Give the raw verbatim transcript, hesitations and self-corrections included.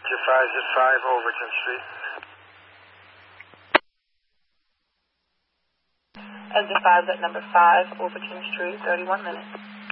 Two five zip five Overton Street. Exit five at number five, Overton Street, thirty-one minutes.